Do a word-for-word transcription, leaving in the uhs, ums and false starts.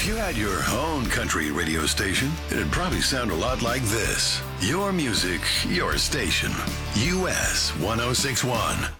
you had your own country radio station, it'd probably sound a lot like this. Your music, your station. U S ten sixty-one.